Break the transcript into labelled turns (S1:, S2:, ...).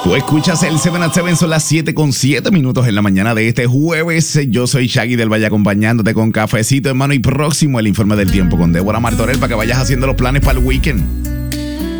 S1: Tú escuchas el 7 at 7, son las 7:07 en la mañana de este jueves. Yo soy Shaggy del Valle acompañándote con cafecito, hermano, y próximo el informe del tiempo con Débora Martorell para que vayas haciendo los planes para el weekend.